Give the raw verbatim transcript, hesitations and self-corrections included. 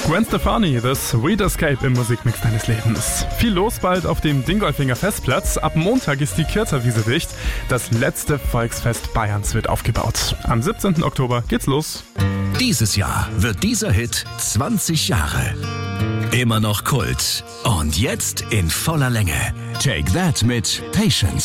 Gwen Stefani, The Sweet Escape im Musikmix deines Lebens. Viel los bald auf dem Dingolfinger Festplatz. Ab Montag ist die Kürzer-Wiese dicht. Das letzte Volksfest Bayerns wird aufgebaut. Am siebzehnten Oktober geht's los. Dieses Jahr wird dieser Hit zwanzig Jahre. Immer noch Kult. Und jetzt in voller Länge. Take That mit Patience.